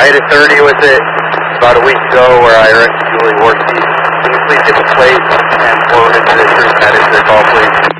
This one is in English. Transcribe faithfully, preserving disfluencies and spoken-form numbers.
I hit a thirty with it about a week ago where I wrecked Julie Workey. Can you please get the plate and forward it to the truth net into the call, please?